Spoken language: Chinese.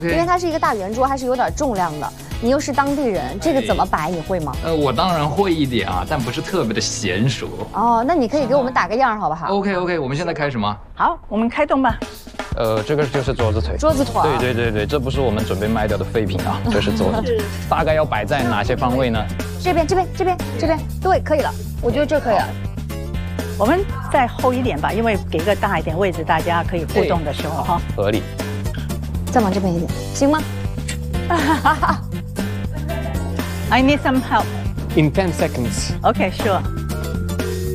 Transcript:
因为它是一个大圆桌，还是有点重量的。你又是当地人，这个怎么摆你会吗？ 我当然会一点啊，但不是特别的娴熟。 哦，那你可以给我们打个样，好不好 ？OK， 我们现在开始吗？ 好，我们开动吧。 这个就是桌子腿。 桌子腿。 对，这不是我们准备卖掉的废品啊，这是桌子。大概要摆在哪些方位呢？ 这边，对，可以了。我觉得这可以了。 我们再厚一点吧，因为给个大一点位置，大家可以互动的时候哈。 合理。 再往这边一点，行吗 ？I need some help. In 10 seconds. Okay, sure.